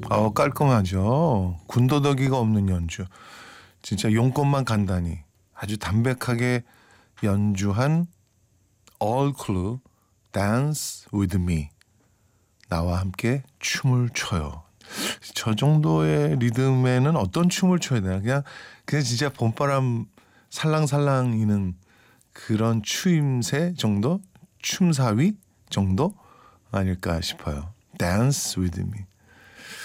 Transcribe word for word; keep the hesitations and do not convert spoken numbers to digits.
어, 깔끔하죠. 군더더기가 없는 연주. 진짜 용건만 간단히 아주 담백하게 연주한 All Clue Dance With Me. 나와 함께 춤을 춰요. 저 정도의 리듬에는 어떤 춤을 춰야 되나? 그냥 그냥 진짜 봄바람 살랑살랑이는 그런 추임새 정도? 춤사위 정도? 아닐까 싶어요. Dance with me.